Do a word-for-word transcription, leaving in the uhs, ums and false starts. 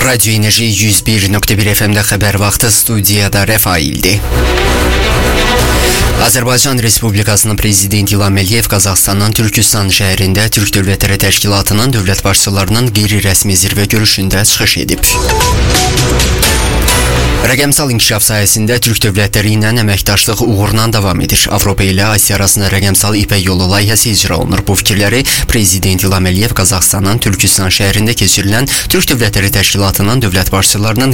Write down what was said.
Radyo Enerji yüz bir nöqtə bir F M'də xəbər vaxtı, studiyada Rəfaildir. Azərbaycan Respublikasının Prezidenti İlham Əliyev Qazaxıstanın Türkistan şəhərində Türk Dövlətləri Təşkilatının dövlət başçılarının qeyri-rəsmi zirvə görüşündə çıxış edib. Rəqəmsal inkişaf sayəsində Türk dövlətləri ilə əməkdaşlıq uğurla davam edir. Avropa ilə Asiya arasında rəqəmsal İpək yolu layihəsi icra olunur. Bu fikirləri Prezident İlham Əliyev Qazaxıstanın Türkistan şəhərində keçirilən Türk Dövlətləri Təşkilatının dövlət başçılarının